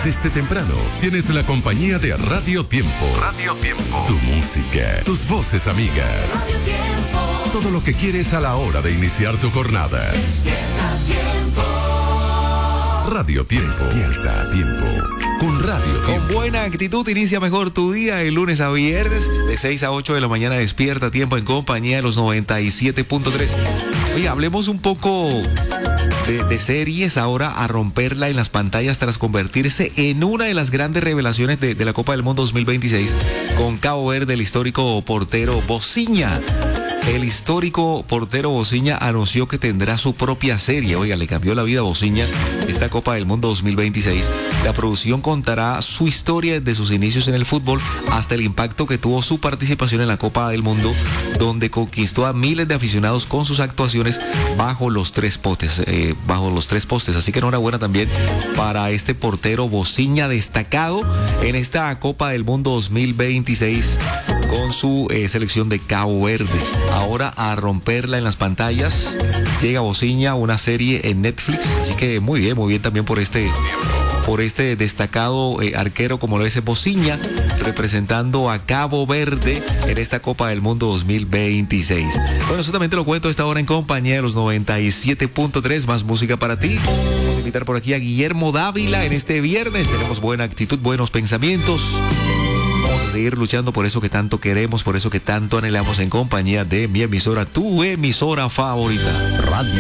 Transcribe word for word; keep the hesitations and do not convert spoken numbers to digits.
Desde temprano tienes la compañía de Radio Tiempo. Radio Tiempo. Tu música, tus voces amigas. Radio Tiempo. Todo lo que quieres a la hora de iniciar tu jornada. Despierta Tiempo. Radio Tiempo. Despierta a tiempo. Con Radio Tiempo. Con buena actitud inicia mejor tu día el lunes a viernes de seis a ocho de la mañana. Despierta Tiempo en compañía de los noventa y siete punto tres. Oye, hablemos un poco de, de series ahora a romperla en las pantallas tras convertirse en una de las grandes revelaciones de, de la Copa del Mundo dos mil veintiséis con Cabo Verde, el histórico portero Bociña. El histórico portero Bociña anunció que tendrá su propia serie. Oiga, le cambió la vida a Bociña esta Copa del Mundo dos mil veintiséis. La producción contará su historia desde sus inicios en el fútbol hasta el impacto que tuvo su participación en la Copa del Mundo, donde conquistó a miles de aficionados con sus actuaciones bajo los tres postes, eh, bajo los tres postes. Así que enhorabuena también para este portero Bociña, destacado en esta Copa del Mundo dos mil veintiséis con su eh, selección de Cabo Verde. Ahora a romperla en las pantallas llega Bociña, una serie en Netflix, así que muy bien, muy bien también por este por este destacado eh, arquero como lo es Bociña, representando a Cabo Verde en esta Copa del Mundo dos mil veintiséis. Bueno, solamente lo cuento a esta hora en compañía de los noventa y siete punto tres, más música para ti. Vamos a invitar por aquí a Guillermo Dávila en este viernes. Tenemos buena actitud, buenos pensamientos. Vamos a seguir luchando por eso que tanto queremos, por eso que tanto anhelamos en compañía de mi emisora, tu emisora favorita, Radio